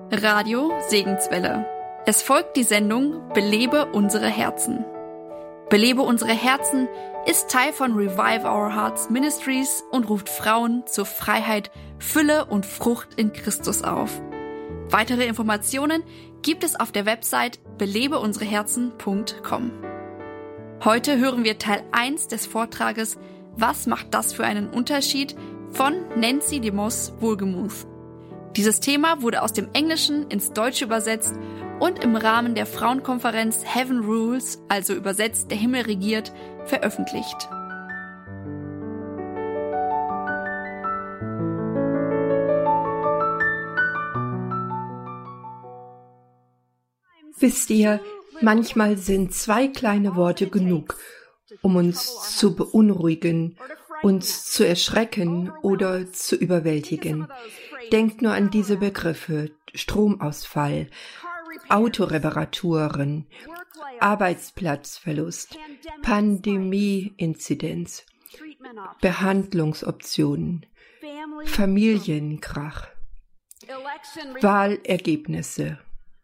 Radio Segenswelle. Es folgt die Sendung Belebe unsere Herzen. Belebe unsere Herzen ist Teil von Revive Our Hearts Ministries und ruft Frauen zur Freiheit, Fülle und Frucht in Christus auf. Weitere Informationen gibt es auf der Website belebeunsereherzen.com. Heute hören wir Teil 1 des Vortrages Was macht das für einen Unterschied? Von Nancy DeMoss Wohlgemuth. Dieses Thema wurde aus dem Englischen ins Deutsche übersetzt und im Rahmen der Frauenkonferenz Heaven Rules, also übersetzt der Himmel regiert, veröffentlicht. Wisst ihr, manchmal sind 2 kleine Worte genug, um uns zu beunruhigen, uns zu erschrecken oder zu überwältigen. Denkt nur an diese Begriffe: Stromausfall, Autoreparaturen, Arbeitsplatzverlust, Pandemie-Inzidenz, Behandlungsoptionen, Familienkrach, Wahlergebnisse,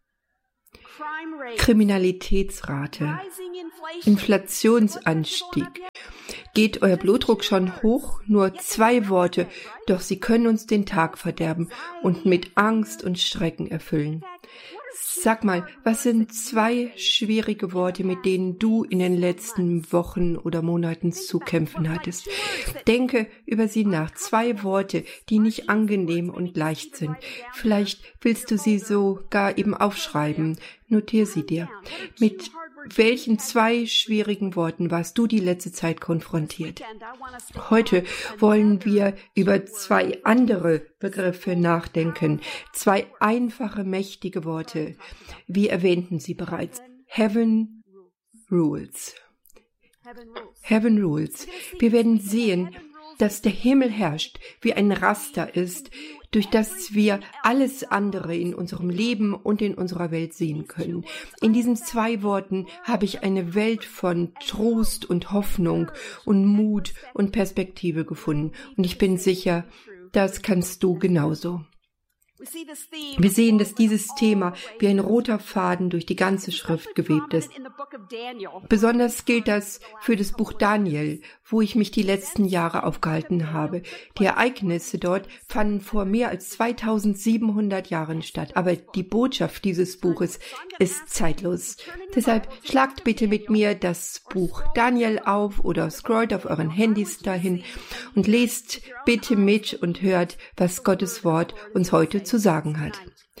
Kriminalitätsrate, Inflationsanstieg. Geht euer Blutdruck schon hoch? Nur 2 Worte, doch sie können uns den Tag verderben und mit Angst und Schrecken erfüllen. Sag mal, was sind 2 schwierige Worte, mit denen du in den letzten Wochen oder Monaten zu kämpfen hattest? Denke über sie nach. 2 Worte, die nicht angenehm und leicht sind. Vielleicht willst du sie sogar eben aufschreiben. Notier sie dir. Mit welchen 2 schwierigen Worten warst du die letzte Zeit konfrontiert? Heute wollen wir über 2 andere Begriffe nachdenken. 2 einfache, mächtige Worte. Wir erwähnten sie bereits. Heaven Rules. Heaven Rules. Wir werden sehen, dass der Himmel herrscht, wie ein Raster ist, durch das wir alles andere in unserem Leben und in unserer Welt sehen können. In diesen 2 Worten habe ich eine Welt von Trost und Hoffnung und Mut und Perspektive gefunden. Und ich bin sicher, das kannst du genauso. Wir sehen, dass dieses Thema wie ein roter Faden durch die ganze Schrift gewebt ist. Besonders gilt das für das Buch Daniel, wo ich mich die letzten Jahre aufgehalten habe. Die Ereignisse dort fanden vor mehr als 2700 Jahren statt, aber die Botschaft dieses Buches ist zeitlos. Deshalb schlagt bitte mit mir das Buch Daniel auf oder scrollt auf euren Handys dahin und lest bitte mit und hört, was Gottes Wort uns heute zu sagen hat.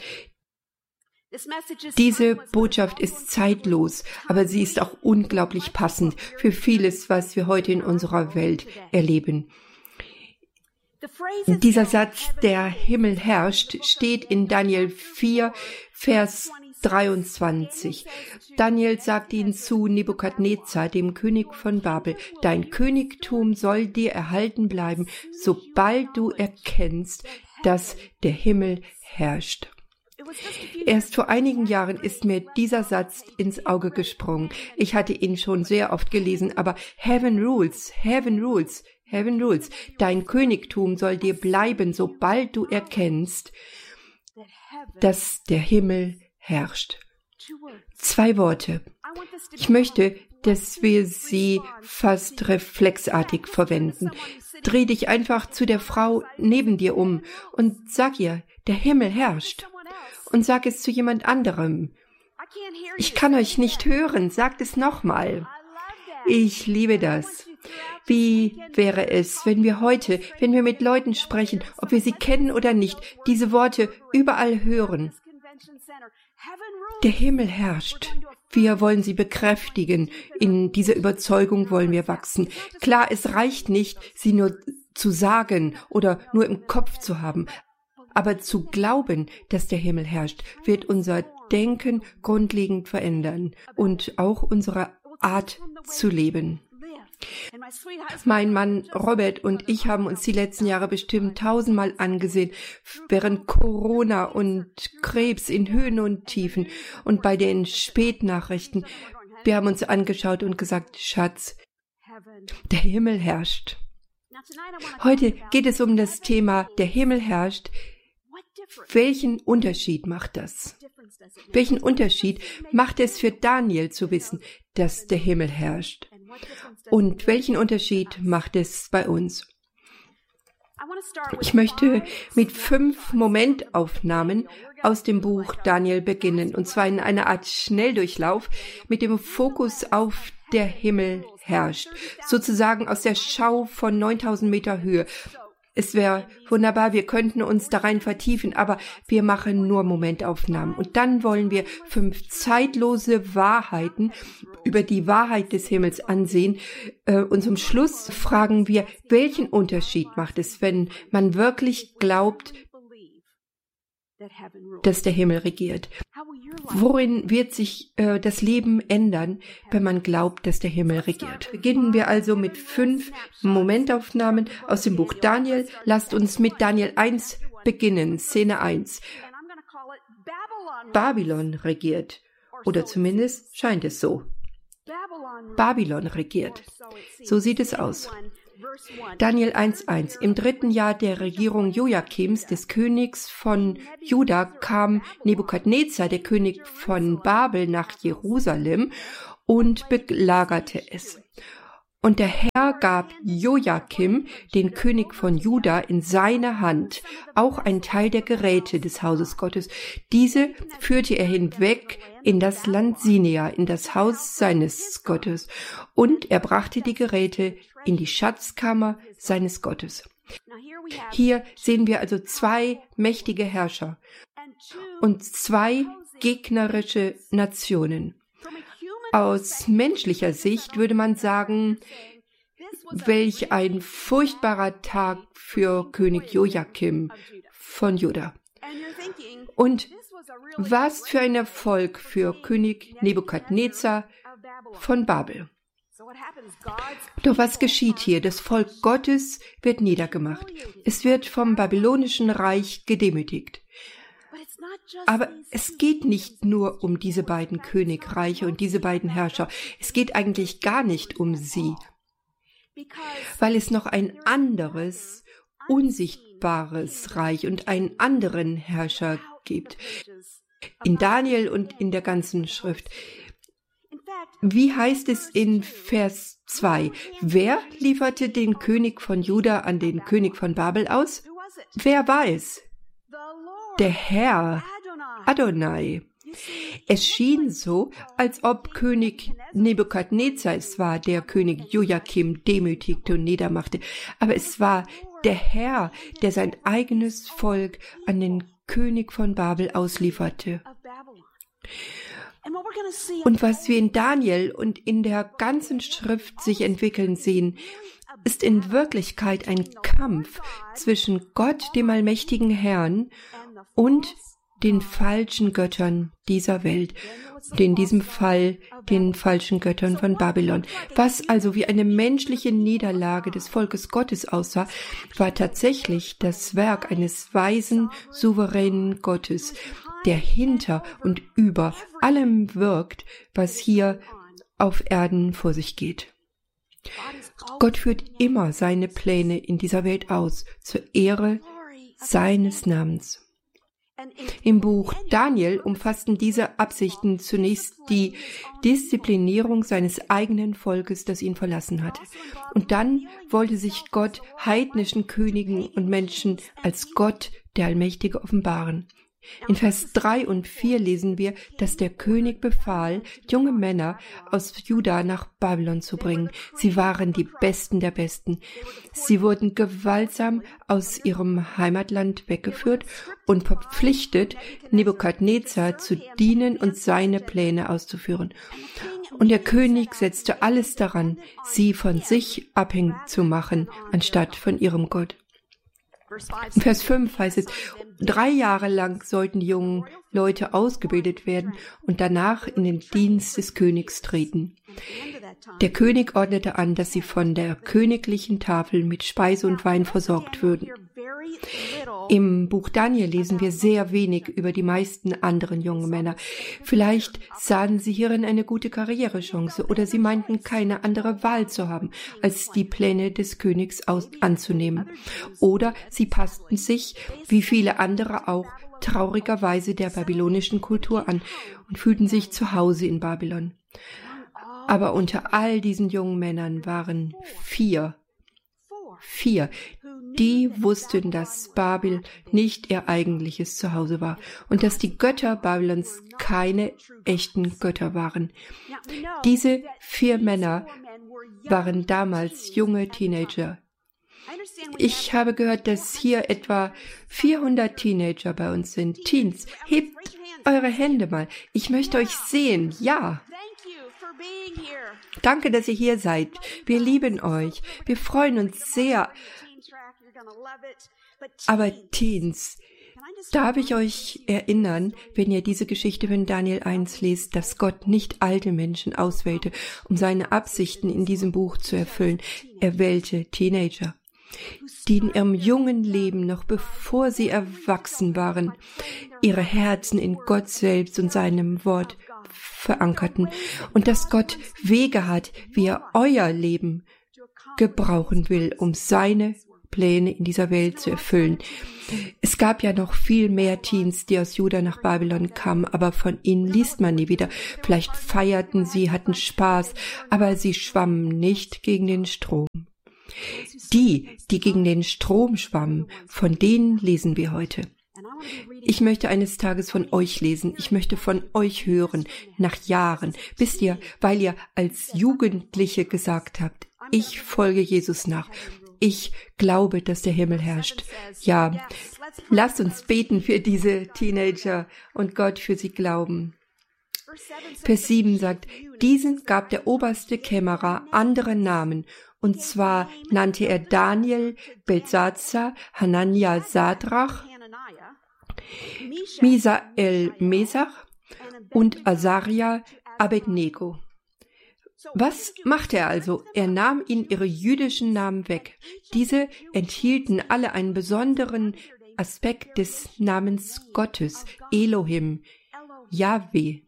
Diese Botschaft ist zeitlos, aber sie ist auch unglaublich passend für vieles, was wir heute in unserer Welt erleben. Dieser Satz, der Himmel herrscht, steht in Daniel 4, Vers 23. Daniel sagt ihn zu Nebukadnezar, dem König von Babel: Dein Königtum soll dir erhalten bleiben, sobald du erkennst, dass der Himmel herrscht. Erst vor einigen Jahren ist mir dieser Satz ins Auge gesprungen. Ich hatte ihn schon sehr oft gelesen, aber Heaven Rules, Heaven Rules, Heaven Rules. Dein Königtum soll dir bleiben, sobald du erkennst, dass der Himmel herrscht. 2 Worte. Ich möchte, dass wir sie fast reflexartig verwenden. Dreh dich einfach zu der Frau neben dir um und sag ihr: Der Himmel herrscht. Und sag es zu jemand anderem: Ich kann euch nicht hören, sagt es nochmal. Ich liebe das. Wie wäre es, wenn wir mit Leuten sprechen, ob wir sie kennen oder nicht, diese Worte überall hören? Der Himmel herrscht. Wir wollen sie bekräftigen. In dieser Überzeugung wollen wir wachsen. Klar, es reicht nicht, sie nur zu sagen oder nur im Kopf zu haben. Aber zu glauben, dass der Himmel herrscht, wird unser Denken grundlegend verändern und auch unsere Art zu leben. Mein Mann Robert und ich haben uns die letzten Jahre bestimmt 1000-mal angesehen, während Corona und Krebs in Höhen und Tiefen und bei den Spätnachrichten. Wir haben uns angeschaut und gesagt: Schatz, der Himmel herrscht. Heute geht es um das Thema: Der Himmel herrscht. Welchen Unterschied macht das? Welchen Unterschied macht es für Daniel zu wissen, dass der Himmel herrscht? Und welchen Unterschied macht es bei uns? Ich möchte mit 5 Momentaufnahmen aus dem Buch Daniel beginnen, und zwar in einer Art Schnelldurchlauf mit dem Fokus auf der Himmel herrscht, sozusagen aus der Schau von 9000 Meter Höhe. Es wäre wunderbar, wir könnten uns da rein vertiefen, aber wir machen nur Momentaufnahmen. Und dann wollen wir 5 zeitlose Wahrheiten über die Wahrheit des Himmels ansehen. Und zum Schluss fragen wir, welchen Unterschied macht es, wenn man wirklich glaubt, dass der Himmel regiert? Worin wird sich das Leben ändern, wenn man glaubt, dass der Himmel regiert? Beginnen wir also mit 5 Momentaufnahmen aus dem Buch Daniel. Lasst uns mit Daniel 1 beginnen, Szene 1. Babylon regiert, oder zumindest scheint es so. Babylon regiert. So sieht es aus. Daniel 1,1. Im 3. Jahr der Regierung Joachims, des Königs von Juda, kam Nebukadnezar, der König von Babel, nach Jerusalem und belagerte es. Und der Herr gab Joachim, den König von Juda, in seine Hand, auch ein Teil der Geräte des Hauses Gottes. Diese führte er hinweg in das Land Sinea, in das Haus seines Gottes. Und er brachte die Geräte in die Schatzkammer seines Gottes. Hier sehen wir also 2 mächtige Herrscher und 2 gegnerische Nationen. Aus menschlicher Sicht würde man sagen, welch ein furchtbarer Tag für König Joachim von Juda. Und was für ein Erfolg für König Nebukadnezar von Babel. Doch was geschieht hier? Das Volk Gottes wird niedergemacht. Es wird vom babylonischen Reich gedemütigt. Aber es geht nicht nur um diese beiden Königreiche und diese beiden Herrscher. Es geht eigentlich gar nicht um sie, weil es noch ein anderes, unsichtbares Reich und einen anderen Herrscher gibt. In Daniel und in der ganzen Schrift. Wie heißt es in Vers 2? Wer lieferte den König von Juda an den König von Babel aus? Wer war es? Der Herr, Adonai. Es schien so, als ob König Nebukadnezar es war, der König Joachim demütigte und niedermachte. Aber es war der Herr, der sein eigenes Volk an den König von Babel auslieferte. Und was wir in Daniel und in der ganzen Schrift sich entwickeln sehen, ist in Wirklichkeit ein Kampf zwischen Gott, dem allmächtigen Herrn, und den falschen Göttern dieser Welt, und in diesem Fall den falschen Göttern von Babylon. Was also wie eine menschliche Niederlage des Volkes Gottes aussah, war tatsächlich das Werk eines weisen, souveränen Gottes, der hinter und über allem wirkt, was hier auf Erden vor sich geht. Gott führt immer seine Pläne in dieser Welt aus, zur Ehre seines Namens. Im Buch Daniel umfassten diese Absichten zunächst die Disziplinierung seines eigenen Volkes, das ihn verlassen hatte. Und dann wollte sich Gott heidnischen Königen und Menschen als Gott, der Allmächtige, offenbaren. In Vers 3 und 4 lesen wir, dass der König befahl, junge Männer aus Juda nach Babylon zu bringen. Sie waren die Besten der Besten. Sie wurden gewaltsam aus ihrem Heimatland weggeführt und verpflichtet, Nebukadnezar zu dienen und seine Pläne auszuführen. Und der König setzte alles daran, sie von sich abhängig zu machen, anstatt von ihrem Gott. In Vers 5 heißt es, 3 Jahre lang sollten die jungen Leute ausgebildet werden und danach in den Dienst des Königs treten. Der König ordnete an, dass sie von der königlichen Tafel mit Speise und Wein versorgt würden. Im Buch Daniel lesen wir sehr wenig über die meisten anderen jungen Männer. Vielleicht sahen sie hierin eine gute Karrierechance oder sie meinten, keine andere Wahl zu haben, als die Pläne des Königs anzunehmen. Oder sie passten sich, wie viele andere auch, traurigerweise der babylonischen Kultur an und fühlten sich zu Hause in Babylon. Aber unter all diesen jungen Männern waren vier, die wussten, dass Babel nicht ihr eigentliches Zuhause war und dass die Götter Babylons keine echten Götter waren. Diese 4 Männer waren damals junge Teenager. Ich habe gehört, dass hier etwa 400 Teenager bei uns sind. Teens, hebt eure Hände mal. Ich möchte euch sehen. Ja. Danke, dass ihr hier seid. Wir lieben euch. Wir freuen uns sehr. Aber Teens, darf ich euch erinnern, wenn ihr diese Geschichte von Daniel 1 lest, dass Gott nicht alte Menschen auswählte, um seine Absichten in diesem Buch zu erfüllen. Er wählte Teenager, die in ihrem jungen Leben, noch bevor sie erwachsen waren, ihre Herzen in Gott selbst und seinem Wort verankerten und dass Gott Wege hat, wie er euer Leben gebrauchen will, um seine Pläne in dieser Welt zu erfüllen. Es gab ja noch viel mehr Teens, die aus Juda nach Babylon kamen, aber von ihnen liest man nie wieder. Vielleicht feierten sie, hatten Spaß, aber sie schwammen nicht gegen den Strom. Die gegen den Strom schwammen, von denen lesen wir heute. Ich möchte eines Tages von euch lesen. Ich möchte von euch hören, nach Jahren. Wisst ihr, weil ihr als Jugendliche gesagt habt, ich folge Jesus nach. Ich glaube, dass der Himmel herrscht. Ja, lasst uns beten für diese Teenager und Gott für sie glauben. Vers 7 sagt, diesen gab der oberste Kämmerer andere Namen. Und zwar nannte er Daniel, Belsatzar, Hanania, Sadrach, Misael, Mesach und Azaria, Abednego. Was machte er also? Er nahm ihnen ihre jüdischen Namen weg. Diese enthielten alle einen besonderen Aspekt des Namens Gottes, Elohim, Yahweh.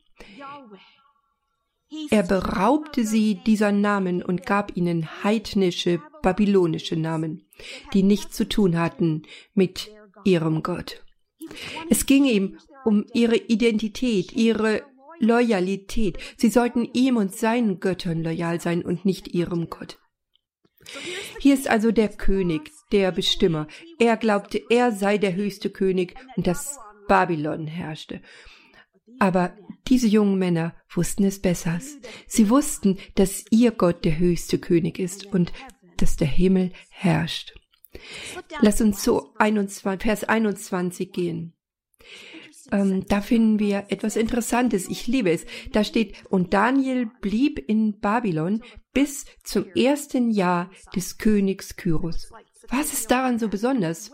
Er beraubte sie dieser Namen und gab ihnen heidnische, babylonische Namen, die nichts zu tun hatten mit ihrem Gott. Es ging ihm um ihre Identität, ihre Loyalität. Sie sollten ihm und seinen Göttern loyal sein und nicht ihrem Gott. Hier ist also der König, der Bestimmer. Er glaubte, er sei der höchste König und dass Babylon herrschte. Aber diese jungen Männer wussten es besser. Sie wussten, dass ihr Gott der höchste König ist und dass der Himmel herrscht. Lass uns zu Vers 21 gehen. Da finden wir etwas Interessantes. Ich liebe es. Da steht, und Daniel blieb in Babylon bis zum 1. Jahr des Königs Kyros. Was ist daran so besonders?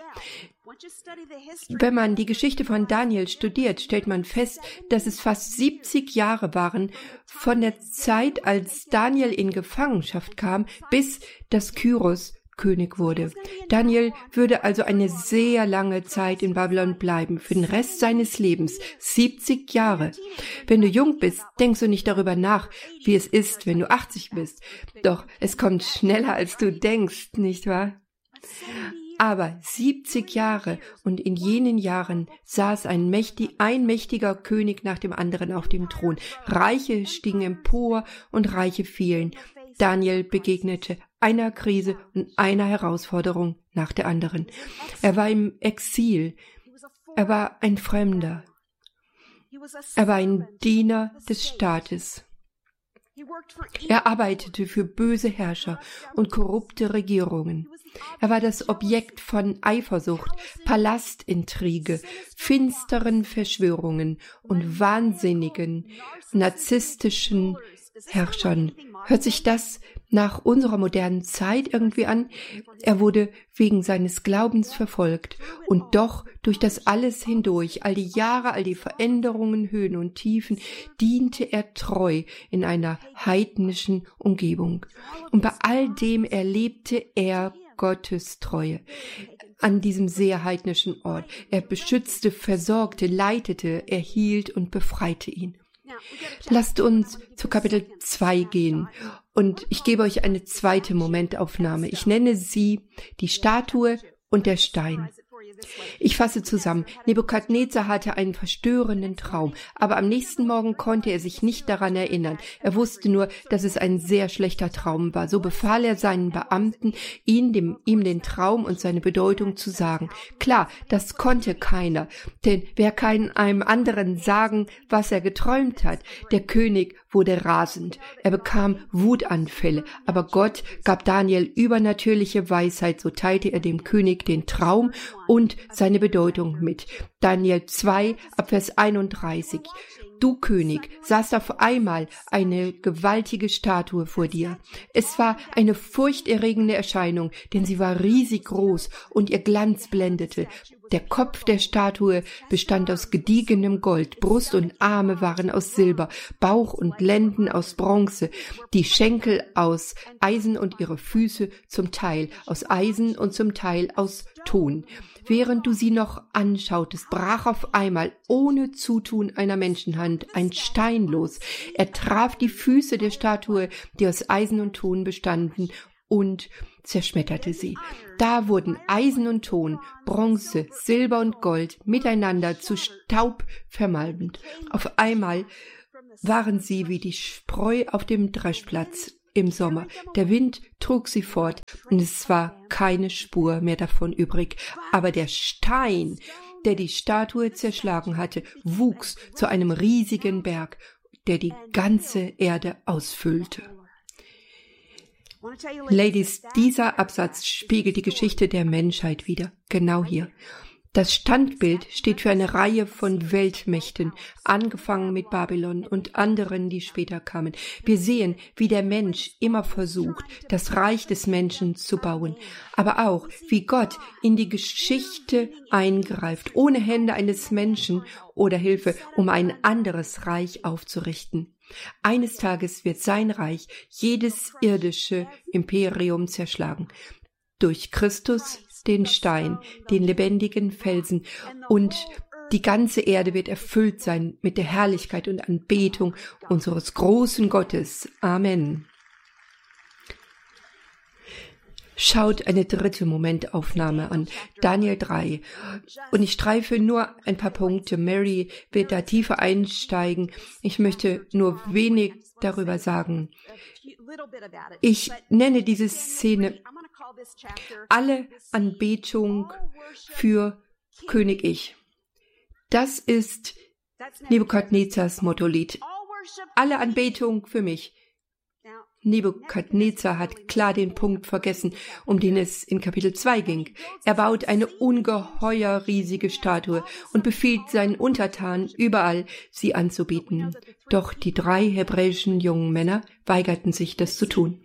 Wenn man die Geschichte von Daniel studiert, stellt man fest, dass es fast 70 Jahre waren von der Zeit, als Daniel in Gefangenschaft kam, bis das Kyros König wurde. Daniel würde also eine sehr lange Zeit in Babylon bleiben, für den Rest seines Lebens, 70 Jahre. Wenn du jung bist, denkst du nicht darüber nach, wie es ist, wenn du 80 bist. Doch es kommt schneller, als du denkst, nicht wahr? Aber 70 Jahre und in jenen Jahren saß ein mächtiger König nach dem anderen auf dem Thron. Reiche stiegen empor und Reiche fielen. Daniel begegnete einer Krise und einer Herausforderung nach der anderen. Er war im Exil. Er war ein Fremder. Er war ein Diener des Staates. Er arbeitete für böse Herrscher und korrupte Regierungen. Er war das Objekt von Eifersucht, Palastintrige, finsteren Verschwörungen und wahnsinnigen, narzisstischen Herrschern. Hört sich das nach unserer modernen Zeit irgendwie an? Er wurde wegen seines Glaubens verfolgt und doch durch das alles hindurch, all die Jahre, all die Veränderungen, Höhen und Tiefen, diente er treu in einer heidnischen Umgebung. Und bei all dem erlebte er Gottes Treue. an diesem sehr heidnischen Ort. Er beschützte, versorgte, leitete, erhielt und befreite ihn. Lasst uns zu Kapitel 2 gehen und ich gebe euch eine zweite Momentaufnahme. Ich nenne sie die Statue und der Stein. Ich fasse zusammen. Nebukadnezar hatte einen verstörenden Traum, aber am nächsten Morgen konnte er sich nicht daran erinnern. Er wusste nur, dass es ein sehr schlechter Traum war. So befahl er seinen Beamten, ihm den Traum und seine Bedeutung zu sagen. Klar, das konnte keiner, denn wer kann einem anderen sagen, was er geträumt hat? Der König wurde rasend. Er bekam Wutanfälle, aber Gott gab Daniel übernatürliche Weisheit, so teilte er dem König den Traum und seine Bedeutung mit. Daniel 2, Abvers 31. Du König, sahst auf einmal eine gewaltige Statue vor dir. Es war eine furchterregende Erscheinung, denn sie war riesig groß und ihr Glanz blendete. Der Kopf der Statue bestand aus gediegenem Gold, Brust und Arme waren aus Silber, Bauch und Lenden aus Bronze, die Schenkel aus Eisen und ihre Füße zum Teil aus Eisen und zum Teil aus Ton. Während du sie noch anschautest, brach auf einmal, ohne Zutun einer Menschenhand, ein Stein los. Er traf die Füße der Statue, die aus Eisen und Ton bestanden, und zerschmetterte sie. Da wurden Eisen und Ton, Bronze, Silber und Gold miteinander zu Staub vermalmt. Auf einmal waren sie wie die Spreu auf dem Dreschplatz im Sommer. Der Wind trug sie fort und es war keine Spur mehr davon übrig. Aber der Stein, der die Statue zerschlagen hatte, wuchs zu einem riesigen Berg, der die ganze Erde ausfüllte. Ladies, dieser Absatz spiegelt die Geschichte der Menschheit wider. Genau hier. Das Standbild steht für eine Reihe von Weltmächten, angefangen mit Babylon und anderen, die später kamen. Wir sehen, wie der Mensch immer versucht, das Reich des Menschen zu bauen, aber auch, wie Gott in die Geschichte eingreift, ohne Hände eines Menschen oder Hilfe, um ein anderes Reich aufzurichten. Eines Tages wird sein Reich jedes irdische Imperium zerschlagen. Durch Christus, den Stein, den lebendigen Felsen, und die ganze Erde wird erfüllt sein mit der Herrlichkeit und Anbetung unseres großen Gottes. Amen. Schaut eine dritte Momentaufnahme an, Daniel 3. Und ich streife nur ein paar Punkte. Mary wird da tiefer einsteigen. Ich möchte nur wenig darüber sagen. Ich nenne diese Szene alle Anbetung für König Ich. Das ist Nebukadnezars Mottolied. Alle Anbetung für mich. Nebukadnezar hat klar den Punkt vergessen, um den es in Kapitel 2 ging. Er baut eine ungeheuer riesige Statue und befiehlt seinen Untertanen überall, sie anzubeten. Doch die 3 hebräischen jungen Männer weigerten sich, das zu tun.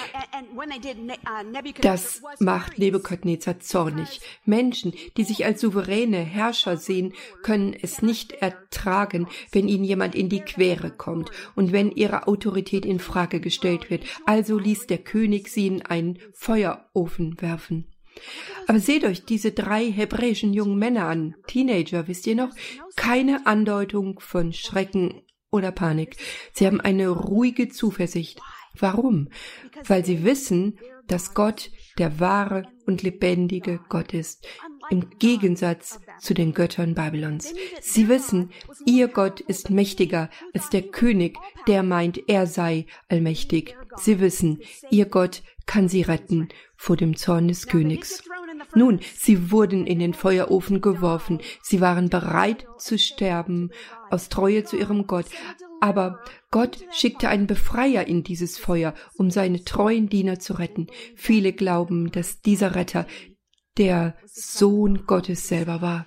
Das macht Nebukadnezar zornig. Menschen, die sich als souveräne Herrscher sehen, können es nicht ertragen, wenn ihnen jemand in die Quere kommt und wenn ihre Autorität in Frage gestellt wird. Also ließ der König sie in einen Feuerofen werfen. Aber seht euch diese 3 hebräischen jungen Männer an, Teenager, wisst ihr noch? Keine Andeutung von Schrecken oder Panik. Sie haben eine ruhige Zuversicht. Warum? Weil sie wissen, dass Gott der wahre und lebendige Gott ist, im Gegensatz zu den Göttern Babylons. Sie wissen, ihr Gott ist mächtiger als der König, der meint, er sei allmächtig. Sie wissen, ihr Gott kann sie retten vor dem Zorn des Königs. Nun, sie wurden in den Feuerofen geworfen. Sie waren bereit zu sterben, aus Treue zu ihrem Gott. Aber Gott schickte einen Befreier in dieses Feuer, um seine treuen Diener zu retten. Viele glauben, dass dieser Retter der Sohn Gottes selber war.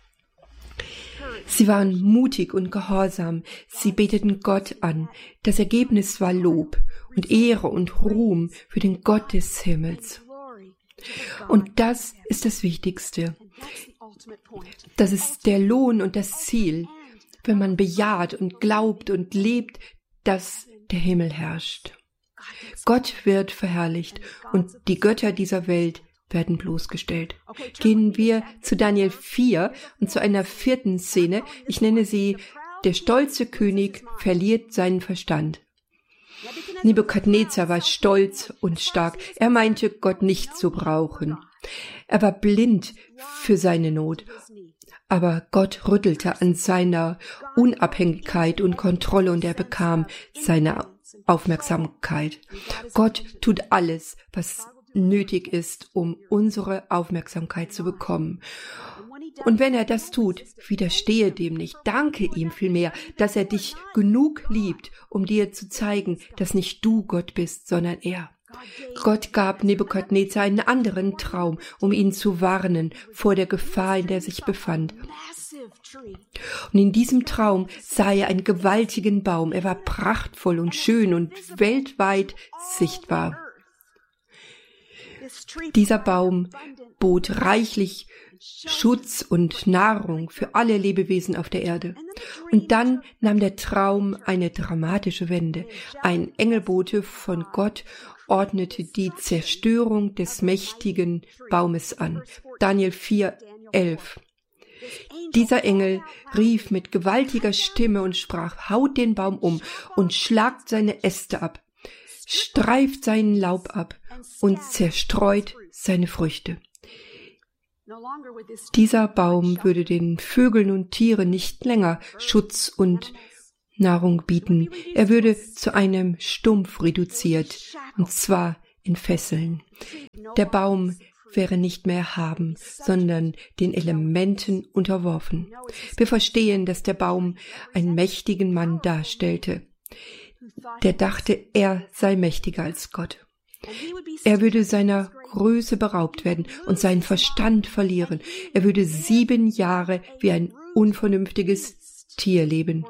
Sie waren mutig und gehorsam. Sie beteten Gott an. Das Ergebnis war Lob und Ehre und Ruhm für den Gott des Himmels. Und das ist das Wichtigste. Das ist der Lohn und das Ziel, wenn man bejaht und glaubt und lebt, dass der Himmel herrscht. Gott wird verherrlicht und die Götter dieser Welt werden bloßgestellt. Gehen wir zu Daniel 4 und zu einer 4. Szene. Ich nenne sie: Der stolze König verliert seinen Verstand. Nebukadnezar war stolz und stark. Er meinte, Gott nicht zu brauchen. Er war blind für seine Not. Aber Gott rüttelte an seiner Unabhängigkeit und Kontrolle und er bekam seine Aufmerksamkeit. Gott tut alles, was nötig ist, um unsere Aufmerksamkeit zu bekommen. Und wenn er das tut, widerstehe dem nicht. Danke ihm vielmehr, dass er dich genug liebt, um dir zu zeigen, dass nicht du Gott bist, sondern er. Gott gab Nebukadnezar einen anderen Traum, um ihn zu warnen vor der Gefahr, in der er sich befand. Und in diesem Traum sah er einen gewaltigen Baum. Er war prachtvoll und schön und weltweit sichtbar. Dieser Baum bot reichlich Schutz und Nahrung für alle Lebewesen auf der Erde. Und dann nahm der Traum eine dramatische Wende. Ein Engelbote von Gott ordnete die Zerstörung des mächtigen Baumes an. Daniel 4,11. Dieser Engel rief mit gewaltiger Stimme und sprach: Haut den Baum um und schlagt seine Äste ab, streift seinen Laub ab und zerstreut seine Früchte. Dieser Baum würde den Vögeln und Tieren nicht länger Schutz und Nahrung bieten. Er würde zu einem Stumpf reduziert, und zwar in Fesseln. Der Baum wäre nicht mehr erhaben, sondern den Elementen unterworfen. Wir verstehen, dass der Baum einen mächtigen Mann darstellte, der dachte, er sei mächtiger als Gott. Er würde seiner Größe beraubt werden und seinen Verstand verlieren. Er würde 7 Jahre wie ein unvernünftiges Tier leben.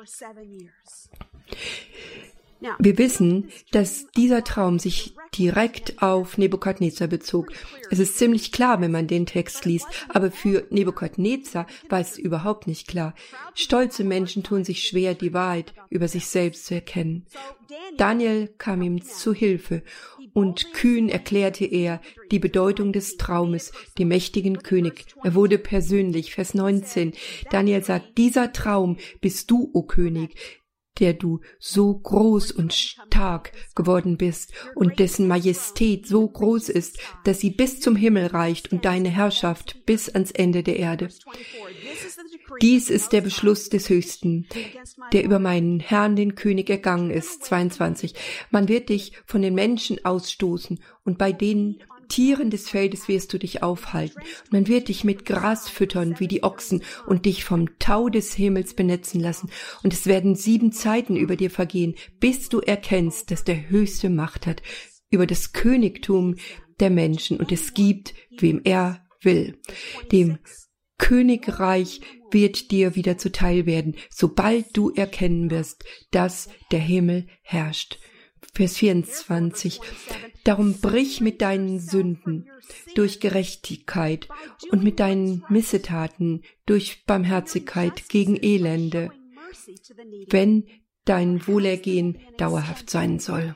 Wir wissen, dass dieser Traum sich direkt auf Nebukadnezar bezog. Es ist ziemlich klar, wenn man den Text liest, aber für Nebukadnezar war es überhaupt nicht klar. Stolze Menschen tun sich schwer, die Wahrheit über sich selbst zu erkennen. Daniel kam ihm zu Hilfe und kühn erklärte er die Bedeutung des Traumes dem mächtigen König. Er wurde persönlich. Vers 19. Daniel sagt: Dieser Traum bist du, o König, der du so groß und stark geworden bist und dessen Majestät so groß ist, dass sie bis zum Himmel reicht und deine Herrschaft bis ans Ende der Erde. Dies ist der Beschluss des Höchsten, der über meinen Herrn, den König, ergangen ist. 22. Man wird dich von den Menschen ausstoßen und bei den Tieren des Feldes wirst du dich aufhalten. Und man wird dich mit Gras füttern wie die Ochsen und dich vom Tau des Himmels benetzen lassen. Und es werden 7 Zeiten über dir vergehen, bis du erkennst, dass der Höchste Macht hat über das Königtum der Menschen und es gibt, wem er will. Dem Königreich wird dir wieder zuteil werden, sobald du erkennen wirst, dass der Himmel herrscht. Vers 24. Darum brich mit deinen Sünden durch Gerechtigkeit und mit deinen Missetaten durch Barmherzigkeit gegen Elende, wenn dein Wohlergehen dauerhaft sein soll.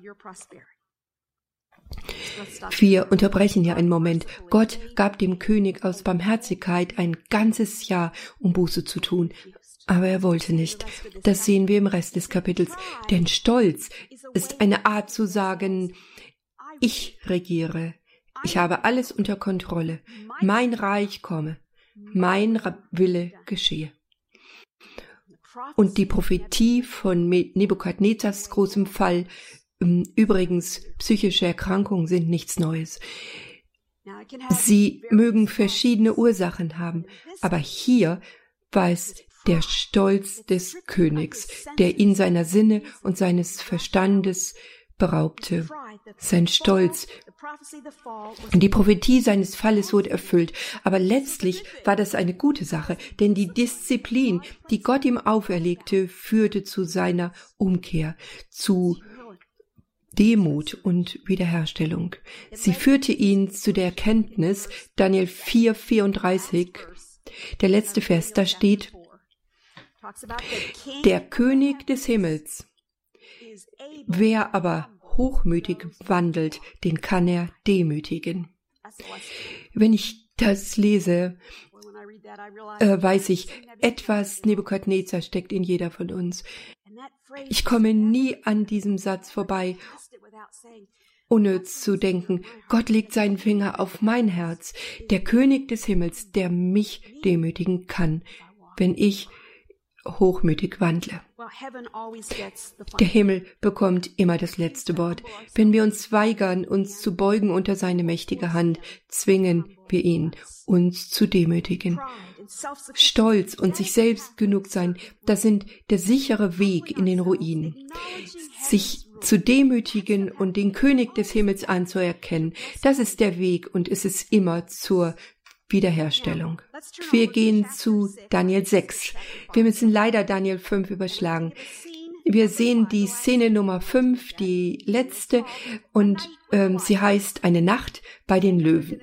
Wir unterbrechen hier einen Moment. Gott gab dem König aus Barmherzigkeit ein ganzes Jahr, um Buße zu tun. Aber er wollte nicht. Das sehen wir im Rest des Kapitels. Denn Stolz ist eine Art zu sagen: Ich regiere. Ich habe alles unter Kontrolle. Mein Reich komme. Mein Wille geschehe. Und die Prophetie von Nebukadnezars großem Fall, übrigens psychische Erkrankungen sind nichts Neues. Sie mögen verschiedene Ursachen haben, aber hier war es der Stolz des Königs, der ihn seiner Sinne und seines Verstandes beraubte. Sein Stolz. Und die Prophetie seines Falles wurde erfüllt. Aber letztlich war das eine gute Sache, denn die Disziplin, die Gott ihm auferlegte, führte zu seiner Umkehr, zu Demut und Wiederherstellung. Sie führte ihn zu der Erkenntnis, Daniel 4,34, der letzte Vers, da steht: Der König des Himmels, wer aber hochmütig wandelt, den kann er demütigen. Wenn ich das lese, weiß ich, etwas Nebukadnezar steckt in jeder von uns. Ich komme nie an diesem Satz vorbei, ohne zu denken, Gott legt seinen Finger auf mein Herz, der König des Himmels, der mich demütigen kann, wenn ich hochmütig wandle. Der Himmel bekommt immer das letzte Wort. Wenn wir uns weigern, uns zu beugen unter seine mächtige Hand, zwingen wir ihn, uns zu demütigen. Stolz und sich selbst genug sein, das sind der sichere Weg in den Ruin. Sich zu demütigen und den König des Himmels anzuerkennen, das ist der Weg und es ist immer zur Wiederherstellung. Wir gehen zu Daniel 6. Wir müssen leider Daniel 5 überschlagen. Wir sehen die Szene Nummer 5, die letzte, und sie heißt Eine Nacht bei den Löwen.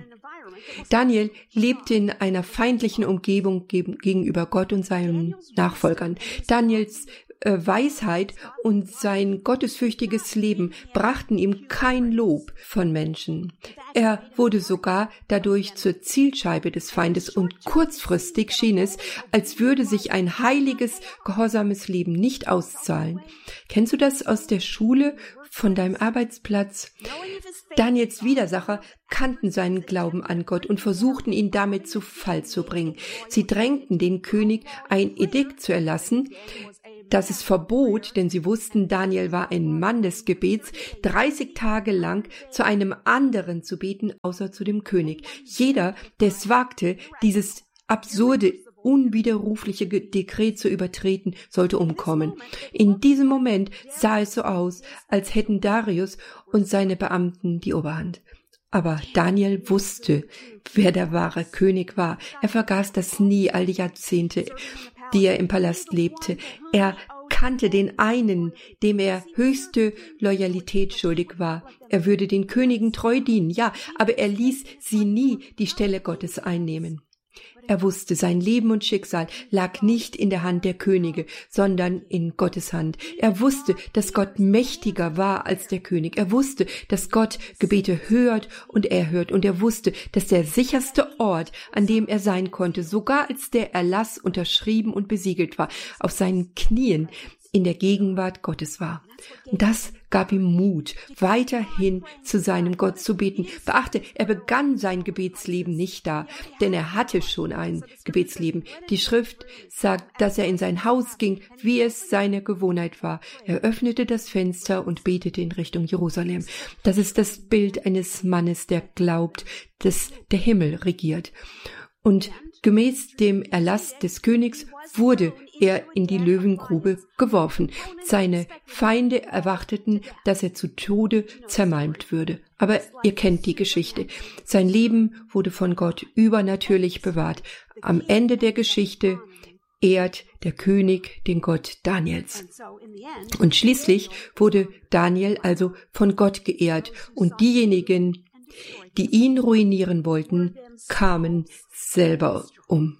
Daniel lebte in einer feindlichen Umgebung gegenüber Gott und seinen Nachfolgern. Daniels Weisheit und sein gottesfürchtiges Leben brachten ihm kein Lob von Menschen. Er wurde sogar dadurch zur Zielscheibe des Feindes und kurzfristig schien es, als würde sich ein heiliges, gehorsames Leben nicht auszahlen. Kennst du das aus der Schule, von deinem Arbeitsplatz? Daniels Widersacher kannten seinen Glauben an Gott und versuchten, ihn damit zu Fall zu bringen. Sie drängten den König, ein Edikt zu erlassen, das es verbot, denn sie wussten, Daniel war ein Mann des Gebets, 30 Tage lang zu einem anderen zu beten, außer zu dem König. Jeder, der es wagte, dieses absurde, unwiderrufliche Dekret zu übertreten, sollte umkommen. In diesem Moment sah es so aus, als hätten Darius und seine Beamten die Oberhand. Aber Daniel wusste, wer der wahre König war. Er vergaß das nie, all die Jahrzehnte, die er im Palast lebte. Er kannte den einen, dem er höchste Loyalität schuldig war. Er würde den Königen treu dienen, ja, aber er ließ sie nie die Stelle Gottes einnehmen. Er wusste, sein Leben und Schicksal lag nicht in der Hand der Könige, sondern in Gottes Hand. Er wusste, dass Gott mächtiger war als der König. Er wusste, dass Gott Gebete hört und erhört. Und er wusste, dass der sicherste Ort, an dem er sein konnte, sogar als der Erlass unterschrieben und besiegelt war, auf seinen Knien in der Gegenwart Gottes war. Und das gab ihm Mut, weiterhin zu seinem Gott zu beten. Beachte, er begann sein Gebetsleben nicht da, denn er hatte schon ein Gebetsleben. Die Schrift sagt, dass er in sein Haus ging, wie es seine Gewohnheit war. Er öffnete das Fenster und betete in Richtung Jerusalem. Das ist das Bild eines Mannes, der glaubt, dass der Himmel regiert. Und gemäß dem Erlass des Königs wurde er in die Löwengrube geworfen. Seine Feinde erwarteten, dass er zu Tode zermalmt würde. Aber ihr kennt die Geschichte. Sein Leben wurde von Gott übernatürlich bewahrt. Am Ende der Geschichte ehrt der König den Gott Daniels. Und schließlich wurde Daniel also von Gott geehrt. Und diejenigen, die ihn ruinieren wollten, kamen selber um.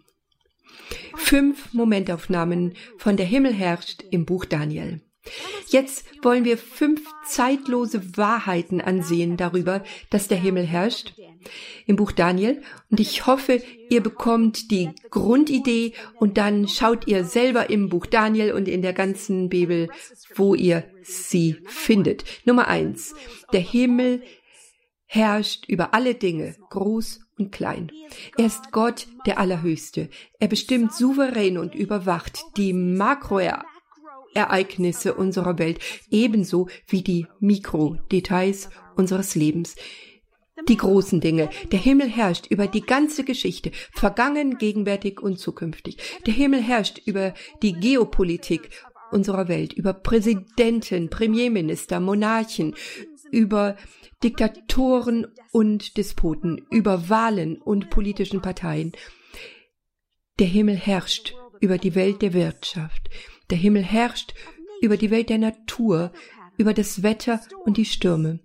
5 Momentaufnahmen von Der Himmel herrscht im Buch Daniel. Jetzt wollen wir 5 zeitlose Wahrheiten ansehen darüber, dass der Himmel herrscht im Buch Daniel. Und ich hoffe, ihr bekommt die Grundidee und dann schaut ihr selber im Buch Daniel und in der ganzen Bibel, wo ihr sie findet. Nummer 1. Der Himmel herrscht über alle Dinge, groß und klein. Er ist Gott, der Allerhöchste. Er bestimmt souverän und überwacht die Makroereignisse unserer Welt, ebenso wie die Mikrodetails unseres Lebens. Die großen Dinge. Der Himmel herrscht über die ganze Geschichte, vergangen, gegenwärtig und zukünftig. Der Himmel herrscht über die Geopolitik unserer Welt, über Präsidenten, Premierminister, Monarchen, über Diktatoren und Despoten, über Wahlen und politischen Parteien. Der Himmel herrscht über die Welt der Wirtschaft. Der Himmel herrscht über die Welt der Natur, über das Wetter und die Stürme.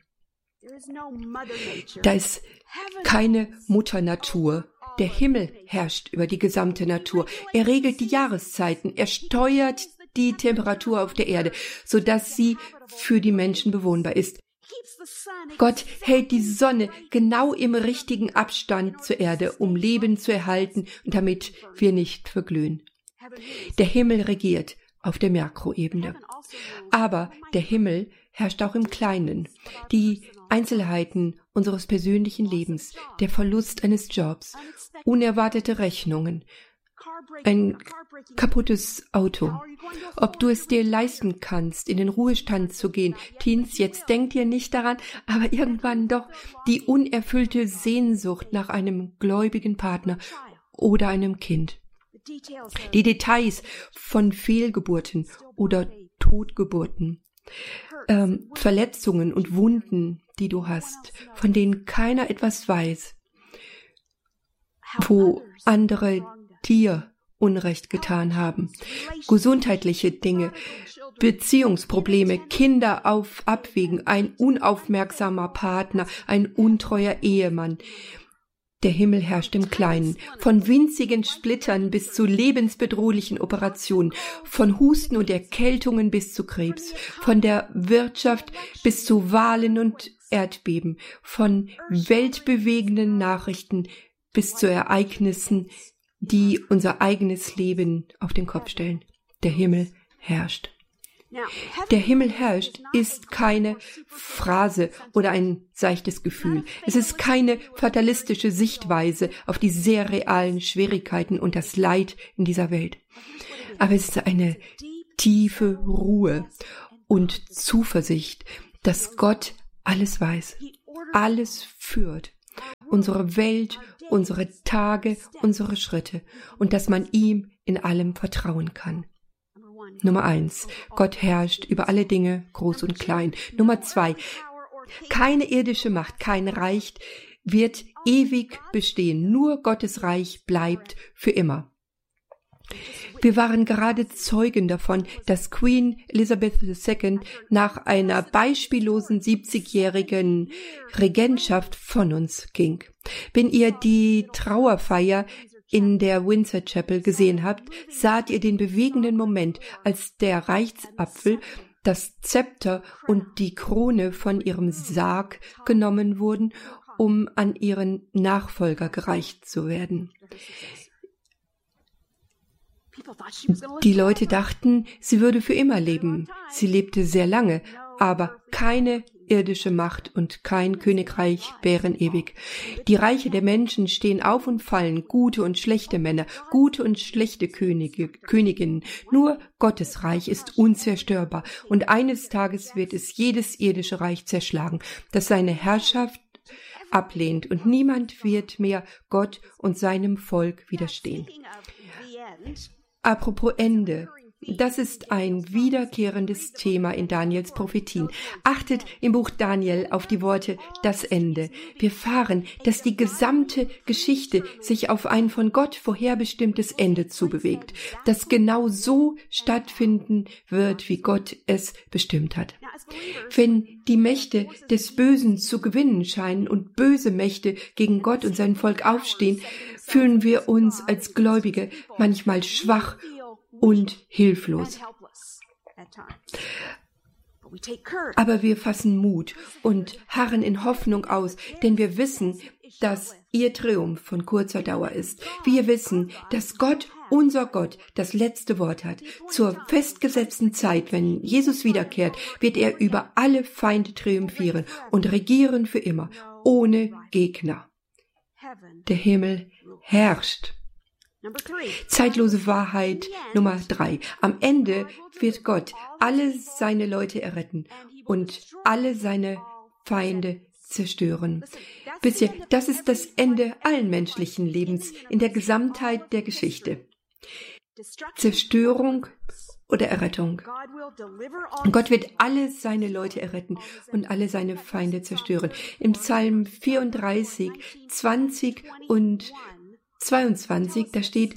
Da ist keine Mutter Natur. Der Himmel herrscht über die gesamte Natur. Er regelt die Jahreszeiten. Er steuert die Temperatur auf der Erde, sodass sie für die Menschen bewohnbar ist. Gott hält die Sonne genau im richtigen Abstand zur Erde, um Leben zu erhalten und damit wir nicht verglühen. Der Himmel regiert auf der Makroebene. Aber der Himmel herrscht auch im Kleinen. Die Einzelheiten unseres persönlichen Lebens, der Verlust eines Jobs, unerwartete Rechnungen, ein kaputtes Auto. Ob du es dir leisten kannst, in den Ruhestand zu gehen. Teens, jetzt denkt ihr nicht daran, aber irgendwann doch die unerfüllte Sehnsucht nach einem gläubigen Partner oder einem Kind. Die Details von Fehlgeburten oder Totgeburten. Verletzungen und Wunden, die du hast, von denen keiner etwas weiß. Wo andere dir Unrecht getan haben. Gesundheitliche Dinge, Beziehungsprobleme, Kinder auf Abwägen, ein unaufmerksamer Partner, ein untreuer Ehemann. Der Himmel herrscht im Kleinen, von winzigen Splittern bis zu lebensbedrohlichen Operationen, von Husten und Erkältungen bis zu Krebs, von der Wirtschaft bis zu Wahlen und Erdbeben, von weltbewegenden Nachrichten bis zu Ereignissen, die unser eigenes Leben auf den Kopf stellen. Der Himmel herrscht. Der Himmel herrscht ist keine Phrase oder ein seichtes Gefühl. Es ist keine fatalistische Sichtweise auf die sehr realen Schwierigkeiten und das Leid in dieser Welt. Aber es ist eine tiefe Ruhe und Zuversicht, dass Gott alles weiß, alles führt. Unsere Welt, unsere Tage, unsere Schritte und dass man ihm in allem vertrauen kann. Nummer 1. Gott herrscht über alle Dinge, groß und klein. Nummer 2. Keine irdische Macht, kein Reich wird ewig bestehen. Nur Gottes Reich bleibt für immer. Wir waren gerade Zeugen davon, dass Queen Elizabeth II nach einer beispiellosen 70-jährigen Regentschaft von uns ging. Wenn ihr die Trauerfeier in der Windsor Chapel gesehen habt, saht ihr den bewegenden Moment, als der Reichsapfel, das Zepter und die Krone von ihrem Sarg genommen wurden, um an ihren Nachfolger gereicht zu werden. Die Leute dachten, sie würde für immer leben. Sie lebte sehr lange, aber keine irdische Macht und kein Königreich wären ewig. Die Reiche der Menschen stehen auf und fallen, gute und schlechte Männer, gute und schlechte Königinnen. Nur Gottes Reich ist unzerstörbar und eines Tages wird es jedes irdische Reich zerschlagen, das seine Herrschaft ablehnt und niemand wird mehr Gott und seinem Volk widerstehen. Apropos Ende. Das ist ein wiederkehrendes Thema in Daniels Prophetien. Achtet im Buch Daniel auf die Worte das Ende. Wir erfahren, dass die gesamte Geschichte sich auf ein von Gott vorherbestimmtes Ende zubewegt, das genau so stattfinden wird, wie Gott es bestimmt hat. Wenn die Mächte des Bösen zu gewinnen scheinen und böse Mächte gegen Gott und sein Volk aufstehen, fühlen wir uns als Gläubige manchmal schwach und hilflos. Aber wir fassen Mut und harren in Hoffnung aus, denn wir wissen, dass ihr Triumph von kurzer Dauer ist. Wir wissen, dass Gott, unser Gott, das letzte Wort hat. Zur festgesetzten Zeit, wenn Jesus wiederkehrt, wird er über alle Feinde triumphieren und regieren für immer, ohne Gegner. Der Himmel herrscht. Zeitlose Wahrheit Nummer 3. Am Ende wird Gott alle seine Leute erretten und alle seine Feinde zerstören. Wisst ihr, das ist das Ende allen menschlichen Lebens in der Gesamtheit der Geschichte. Zerstörung oder Errettung. Gott wird alle seine Leute erretten und alle seine Feinde zerstören. Im Psalm 34, 20 und 22, da steht,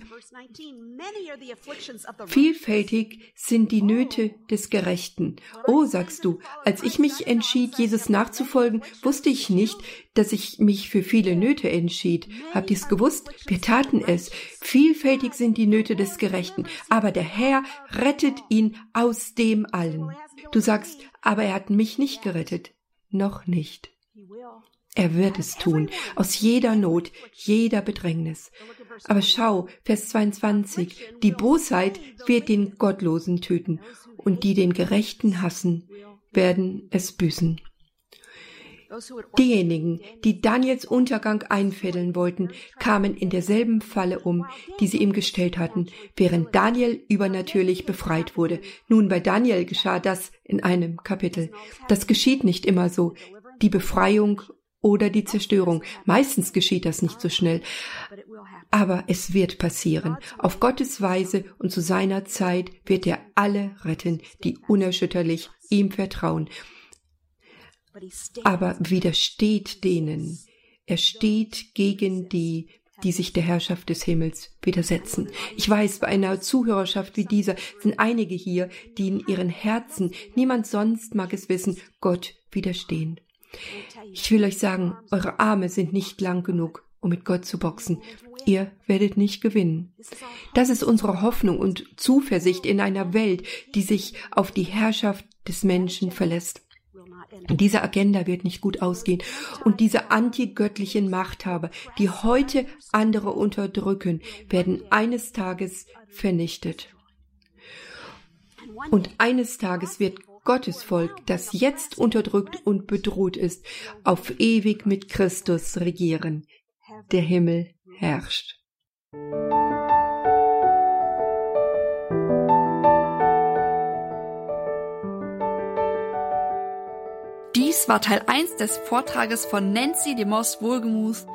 vielfältig sind die Nöte des Gerechten. Oh, sagst du, als ich mich entschied, Jesus nachzufolgen, wusste ich nicht, dass ich mich für viele Nöte entschied. Habt ihr es gewusst? Wir taten es. Vielfältig sind die Nöte des Gerechten, aber der Herr rettet ihn aus dem allen. Du sagst, aber er hat mich nicht gerettet. noch nicht. Er wird es tun, aus jeder Not, jeder Bedrängnis. Aber schau, Vers 22, die Bosheit wird den Gottlosen töten, und die den Gerechten hassen, werden es büßen. Diejenigen, die Daniels Untergang einfädeln wollten, kamen in derselben Falle um, die sie ihm gestellt hatten, während Daniel übernatürlich befreit wurde. Nun, bei Daniel geschah das in einem Kapitel. Das geschieht nicht immer so, die Befreiung oder die Zerstörung. Meistens geschieht das nicht so schnell. Aber es wird passieren. Auf Gottes Weise und zu seiner Zeit wird er alle retten, die unerschütterlich ihm vertrauen. Aber widersteht denen. Er steht gegen die sich der Herrschaft des Himmels widersetzen. Ich weiß, bei einer Zuhörerschaft wie dieser sind einige hier, die in ihren Herzen, niemand sonst mag es wissen, Gott widerstehen. Ich will euch sagen, eure Arme sind nicht lang genug, um mit Gott zu boxen. Ihr werdet nicht gewinnen. Das ist unsere Hoffnung und Zuversicht in einer Welt, die sich auf die Herrschaft des Menschen verlässt. Diese Agenda wird nicht gut ausgehen. Und diese antigöttlichen Machthaber, die heute andere unterdrücken, werden eines Tages vernichtet. Und eines Tages wird Gottes Volk, das jetzt unterdrückt und bedroht ist, auf ewig mit Christus regieren. Der Himmel herrscht. Dies war Teil 1 des Vortrages von Nancy DeMoss Wohlgemuth